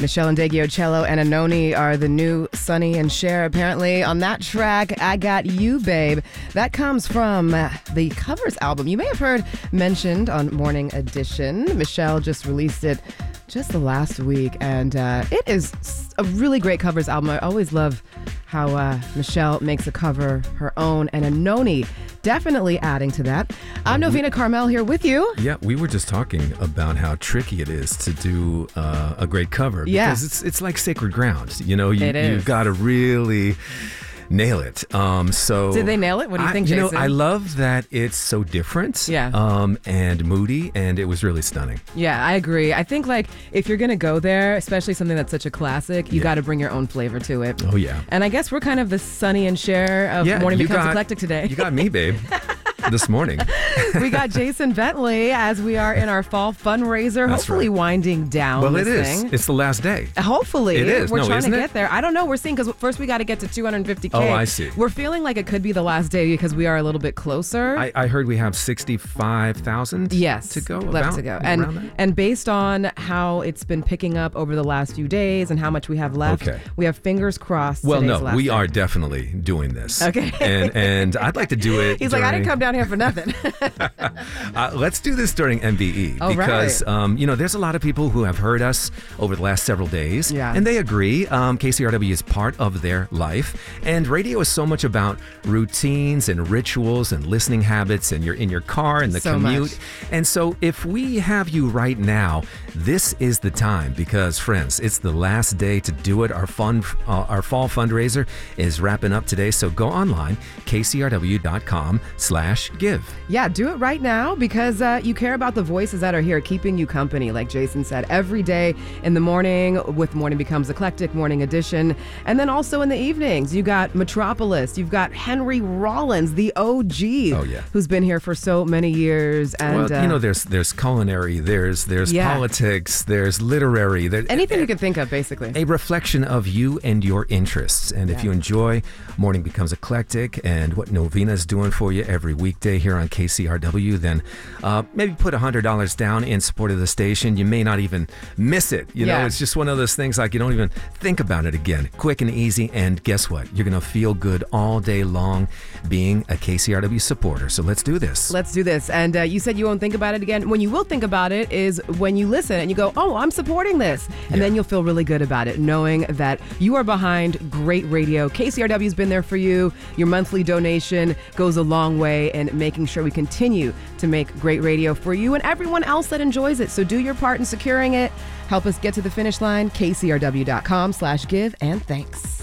Michelle Ndegeocello and Anoni are the new Sonny and Cher, apparently. On that track, I Got You, Babe. That comes from the Covers album you may have heard mentioned on Morning Edition. Michelle just released it just the last week, and it is a really great covers album. I always love how Michelle makes a cover her own, and Anoni definitely adding to that. I'm Novena Carmel here with you. Yeah, we were just talking about how tricky it is to do a great cover because it's like sacred ground. You know, you've got to really nail it. So did they nail it? What do you think, Jason? You know, I love that it's so different. And moody, and it was really stunning. Yeah, I agree. I think like if you're gonna go there, especially something that's such a classic, you got to bring your own flavor to it. Oh yeah. And I guess we're kind of the Sonny and Cher of Morning Becomes Eclectic today. You got me, babe. This morning. We got Jason Bentley as we are in our fall fundraiser, hopefully winding down. Well, this it is. thing. It's the last day. Hopefully. It is. We're trying to get there. I don't know. We're seeing, because first we got to get to 250K. Oh, I see. We're feeling like it could be the last day because we are a little bit closer. I heard we have 65,000 to go. Left to go. And based on how it's been picking up over the last few days and how much we have left, we have fingers crossed. Well, no, we are definitely doing this. Okay. And I'd like to do it. He's like, I didn't come down here for nothing. Let's do this during MBE because you know, there's a lot of people who have heard us over the last several days, and they agree. KCRW is part of their life, and radio is so much about routines and rituals and listening habits, and you're in your car and the commute. And so if we have you right now, this is the time, because friends, it's the last day to do it. Our fall fundraiser is wrapping up today, so go online, kcrw.com/give. Yeah, do it right now because you care about the voices that are here keeping you company, like Jason said, every day in the morning with Morning Becomes Eclectic, Morning Edition. And then also in the evenings, you got Metropolis, you've got Henry Rollins, the OG, who's been here for so many years. And well, you know, there's culinary, there's politics, there's literary. Anything you can think of, basically. A reflection of you and your interests. And if you enjoy Morning Becomes Eclectic and what Novena's doing for you every weekday here on KCRW, then maybe put $100 down in support of the station. You may not even miss it. You know, it's just one of those things like you don't even think about it again. Quick and easy, and guess what? You're going to feel good all day long being a KCRW supporter. So let's do this. Let's do this. And you said you won't think about it again. When you will think about it is when you listen and you go, oh, I'm supporting this. And then you'll feel really good about it, knowing that you are behind great radio. KCRW's been there for you. Your monthly donation goes a long way in making sure we continue to make great radio for you and everyone else that enjoys it. So do your part in securing it. Help us get to the finish line, kcrw.com/give, and thanks.